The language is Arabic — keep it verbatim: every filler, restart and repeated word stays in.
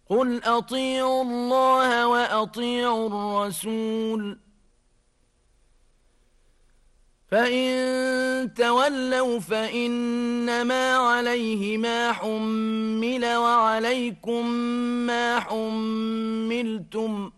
قل أطيعوا الله وأطيعوا الرسول فإن تولوا فإنما عليه ما حمل وعليكم ما حملتم